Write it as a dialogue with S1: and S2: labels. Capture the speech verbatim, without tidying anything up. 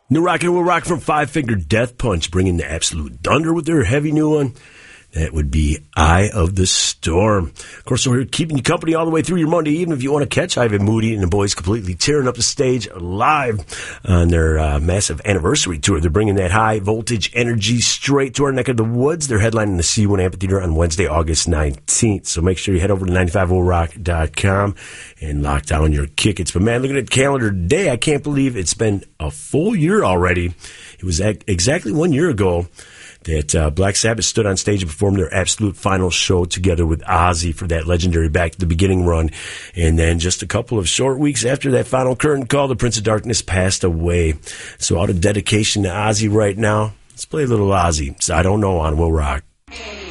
S1: New Rock and Will Rock from Five Finger Death Punch, bringing the absolute thunder with their heavy new one. That would be Eye of the Storm. Of course, we're keeping you company all the way through your Monday evening. If you want to catch Ivan Moody and the boys completely tearing up the stage live on their uh, massive anniversary tour, they're bringing that high voltage energy straight to our neck of the woods. They're headlining the C one Amphitheater on Wednesday, August nineteenth. So make sure you head over to nine five oh rock dot com and lock down your tickets. But man, looking at the calendar today, I can't believe it's been a full year already. It was exactly one year ago that uh, Black Sabbath stood on stage and performed their absolute final show together with Ozzy for that legendary Back to the Beginning run. And then just a couple of short weeks after that final curtain call, the Prince of Darkness passed away. So out of dedication to Ozzy right now, let's play a little Ozzy. So I Don't Know on Will Rock.